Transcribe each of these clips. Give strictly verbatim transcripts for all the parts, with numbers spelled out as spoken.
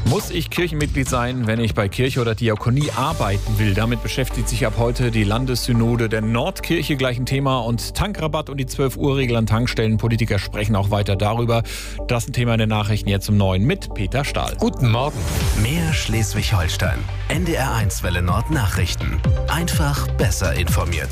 Muss ich Kirchenmitglied sein, wenn ich bei Kirche oder Diakonie arbeiten will? Damit beschäftigt sich ab heute die Landessynode der Nordkirche. Gleich ein Thema und Tankrabatt und die zwölf Uhr Regel an Tankstellen. Politiker sprechen auch weiter darüber. Das ist ein Thema in den Nachrichten jetzt um neun mit Peter Stahl. Guten Morgen. Mehr Schleswig-Holstein. N D R eins Welle Nord Nachrichten. Einfach besser informiert.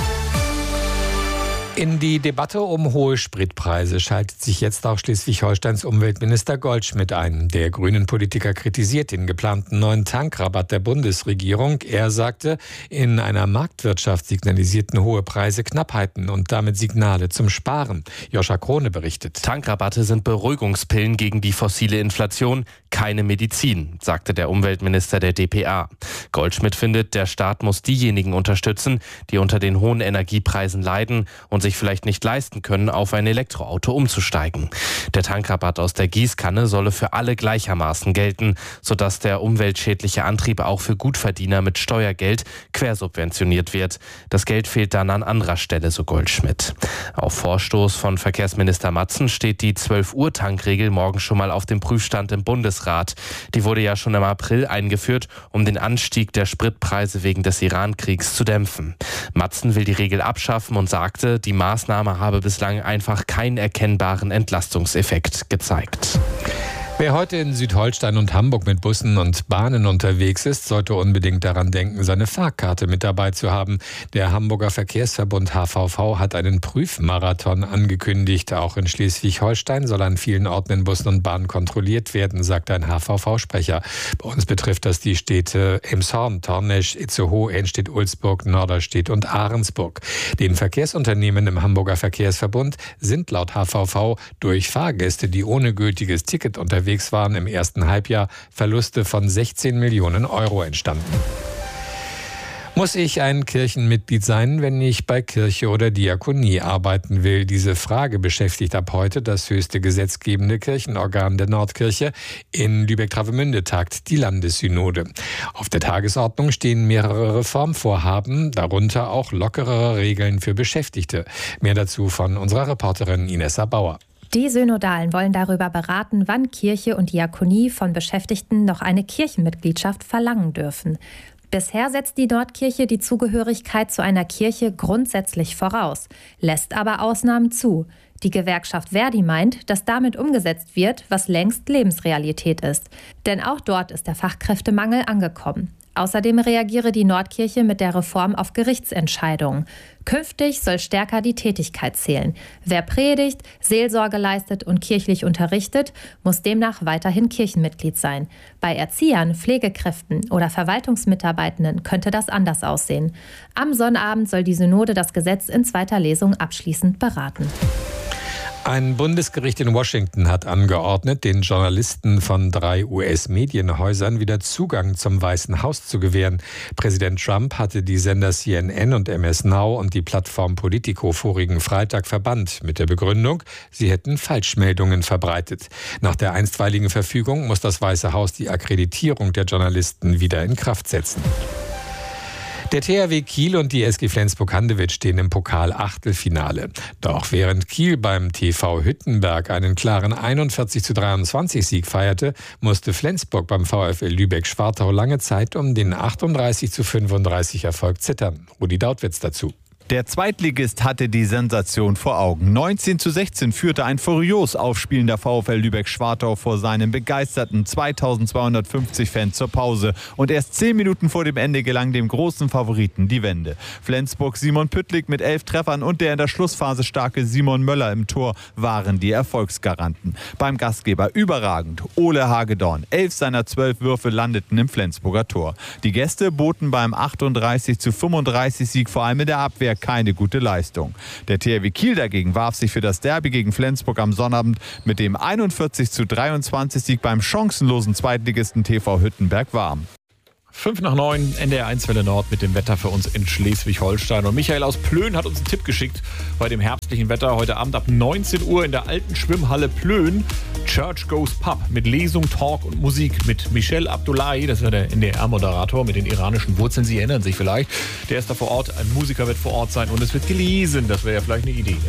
In die Debatte um hohe Spritpreise schaltet sich jetzt auch Schleswig-Holsteins Umweltminister Goldschmidt ein. Der Grünen-Politiker kritisiert den geplanten neuen Tankrabatt der Bundesregierung. Er sagte, in einer Marktwirtschaft signalisierten hohe Preise Knappheiten und damit Signale zum Sparen. Joscha Krone berichtet. Tankrabatte sind Beruhigungspillen gegen die fossile Inflation, keine Medizin, sagte der Umweltminister der D P A. Goldschmidt findet, der Staat muss diejenigen unterstützen, die unter den hohen Energiepreisen leiden und sich vielleicht nicht leisten können, auf ein Elektroauto umzusteigen. Der Tankrabatt aus der Gießkanne solle für alle gleichermaßen gelten, sodass der umweltschädliche Antrieb auch für Gutverdiener mit Steuergeld quersubventioniert wird. Das Geld fehlt dann an anderer Stelle, so Goldschmidt. Auf Vorstoß von Verkehrsminister Matzen steht die zwölf Uhr Tankregel morgen schon mal auf dem Prüfstand im Bundesrat. Die wurde ja schon im April eingeführt, um den Anstieg der Spritpreise wegen des Iran-Kriegs zu dämpfen. Matzen will die Regel abschaffen und sagte, die Maßnahme habe bislang einfach keinen erkennbaren Entlastungseffekt gezeigt. Wer heute in Südholstein und Hamburg mit Bussen und Bahnen unterwegs ist, sollte unbedingt daran denken, seine Fahrkarte mit dabei zu haben. Der Hamburger Verkehrsverbund H V V hat einen Prüfmarathon angekündigt. Auch in Schleswig-Holstein soll an vielen Orten in Bussen und Bahnen kontrolliert werden, sagt ein H V V-Sprecher. Bei uns betrifft das die Städte Elmshorn, Tornesch, Itzehoe, Enstedt-Ulzburg, Norderstedt und Ahrensburg. Den Verkehrsunternehmen im Hamburger Verkehrsverbund sind laut H V V durch Fahrgäste, die ohne gültiges Ticket unterwegs waren, im ersten Halbjahr Verluste von sechzehn Millionen Euro entstanden. Muss ich ein Kirchenmitglied sein, wenn ich bei Kirche oder Diakonie arbeiten will? Diese Frage beschäftigt ab heute das höchste gesetzgebende Kirchenorgan der Nordkirche. In Lübeck-Travemünde tagt die Landessynode. Auf der Tagesordnung stehen mehrere Reformvorhaben, darunter auch lockerere Regeln für Beschäftigte. Mehr dazu von unserer Reporterin Inessa Bauer. Die Synodalen wollen darüber beraten, wann Kirche und Diakonie von Beschäftigten noch eine Kirchenmitgliedschaft verlangen dürfen. Bisher setzt die Nordkirche die Zugehörigkeit zu einer Kirche grundsätzlich voraus, lässt aber Ausnahmen zu. Die Gewerkschaft Verdi meint, dass damit umgesetzt wird, was längst Lebensrealität ist. Denn auch dort ist der Fachkräftemangel angekommen. Außerdem reagiere die Nordkirche mit der Reform auf Gerichtsentscheidungen. Künftig soll stärker die Tätigkeit zählen. Wer predigt, Seelsorge leistet und kirchlich unterrichtet, muss demnach weiterhin Kirchenmitglied sein. Bei Erziehern, Pflegekräften oder Verwaltungsmitarbeitenden könnte das anders aussehen. Am Sonnabend soll die Synode das Gesetz in zweiter Lesung abschließend beraten. Ein Bundesgericht in Washington hat angeordnet, den Journalisten von drei U S-Medienhäusern wieder Zugang zum Weißen Haus zu gewähren. Präsident Trump hatte die Sender C N N und M S Now und die Plattform Politico vorigen Freitag verbannt, mit der Begründung, sie hätten Falschmeldungen verbreitet. Nach der einstweiligen Verfügung muss das Weiße Haus die Akkreditierung der Journalisten wieder in Kraft setzen. Der T H W Kiel und die S G Flensburg-Handewitt stehen im Pokal-Achtelfinale. Doch während Kiel beim T V Hüttenberg einen klaren einundvierzig zu dreiundzwanzig Sieg feierte, musste Flensburg beim VfL Lübeck-Schwartau lange Zeit um den achtunddreißig zu fünfunddreißig Erfolg zittern. Rudi Dautwitz dazu. Der Zweitligist hatte die Sensation vor Augen. neunzehn zu sechzehn führte ein furios aufspielender VfL Lübeck-Schwartau vor seinen begeisterten zweitausendzweihundertfünfzig Fans zur Pause. Und erst zehn Minuten vor dem Ende gelang dem großen Favoriten die Wende. Flensburg Simon Püttlik mit elf Treffern und der in der Schlussphase starke Simon Möller im Tor waren die Erfolgsgaranten. Beim Gastgeber überragend. Ole Hagedorn. Elf seiner zwölf Würfe landeten im Flensburger Tor. Die Gäste boten beim achtunddreißig zu fünfunddreißig Sieg vor allem in der Abwehr keine gute Leistung. Der T H W Kiel dagegen warf sich für das Derby gegen Flensburg am Sonnabend mit dem einundvierzig zu dreiundzwanzig Sieg beim chancenlosen Zweitligisten T V Hüttenberg warm. Fünf nach neun, N D R eins Welle Nord mit dem Wetter für uns in Schleswig-Holstein. Und Michael aus Plön hat uns einen Tipp geschickt bei dem herbstlichen Wetter. Heute Abend ab neunzehn Uhr in der alten Schwimmhalle Plön. Church Goes Pub mit Lesung, Talk und Musik mit Michel Abdullahi. Das ist ja der N D R-Moderator mit den iranischen Wurzeln. Sie erinnern sich vielleicht. Der ist da vor Ort. Ein Musiker wird vor Ort sein und es wird gelesen. Das wäre ja vielleicht eine Idee. Ne?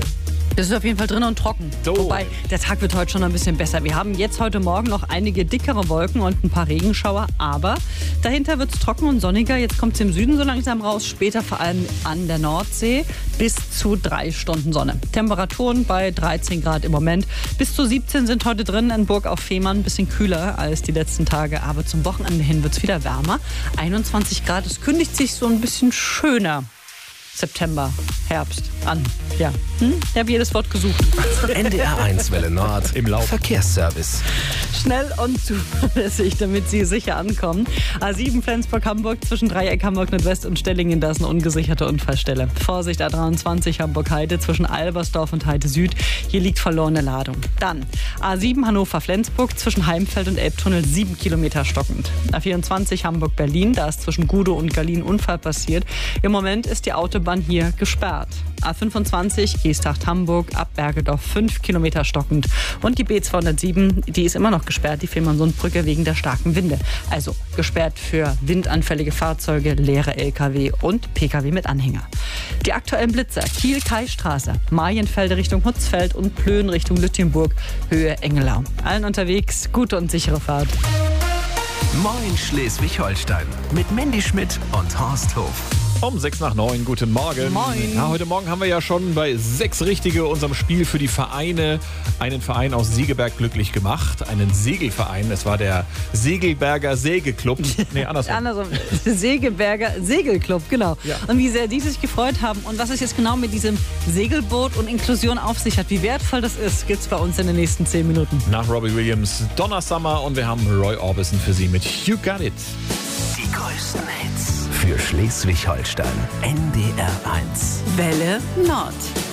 Das ist auf jeden Fall drin und trocken. So. Wobei, der Tag wird heute schon ein bisschen besser. Wir haben jetzt heute Morgen noch einige dickere Wolken und ein paar Regenschauer, aber dahinter wird es trocken und sonniger. Jetzt kommt es im Süden so langsam raus, später vor allem an der Nordsee bis zu drei Stunden Sonne. Temperaturen bei dreizehn Grad im Moment. Bis zu siebzehn sind heute drin in Burg auf Fehmarn. Ein bisschen kühler als die letzten Tage, aber zum Wochenende hin wird es wieder wärmer. einundzwanzig Grad, es kündigt sich so ein bisschen schöner. September, Herbst an. Ja, hm? Ich habe jedes Wort gesucht. N D R eins Welle Nord Im Lauf. Verkehrsservice. Schnell und zuverlässig, damit Sie sicher ankommen. A sieben Flensburg-Hamburg zwischen Dreieck Hamburg-Nordwest und Stellingen, da ist eine ungesicherte Unfallstelle. Vorsicht, A dreiundzwanzig Hamburg-Heide zwischen Albersdorf und Heide Süd. Hier liegt verlorene Ladung. Dann A sieben Hannover-Flensburg zwischen Heimfeld und Elbtunnel sieben Kilometer stockend. A vierundzwanzig Hamburg-Berlin, da ist zwischen Gudow und Gallien Unfall passiert. Im Moment ist die Autobahn hier gesperrt. A fünfundzwanzig Geesthacht-Hamburg ab Bergedorf fünf Kilometer stockend. Und die B zweihundertsieben, die ist immer noch gesperrt, die Fehmarnsundbrücke wegen der starken Winde. Also gesperrt für windanfällige Fahrzeuge, leere L K W und P K W mit Anhänger. Die aktuellen Blitzer: Kiel-Kai-Straße, Marienfelde Richtung Hutzfeld und Plön Richtung Lütjenburg, Höhe Engelau. Allen unterwegs gute und sichere Fahrt. Moin Schleswig-Holstein mit Mandy Schmidt und Horst Hof. Um sechs nach neun, guten Morgen. Moin. Ja, heute Morgen haben wir ja schon bei sechs Richtige unserem Spiel für die Vereine einen Verein aus Segeberg glücklich gemacht. Einen Segelverein. Es war der Segelberger Segelclub. Nee, andersrum. Andersrum. Segeberger Segelclub, genau. Ja. Und wie sehr die sich gefreut haben und was es jetzt genau mit diesem Segelboot und Inklusion auf sich hat, wie wertvoll das ist, gibt's bei uns in den nächsten zehn Minuten. Nach Robbie Williams, Donna Summer und wir haben Roy Orbison für Sie mit You Got It. Die größten Hits für Schleswig-Holstein. N D R eins. Welle Nord.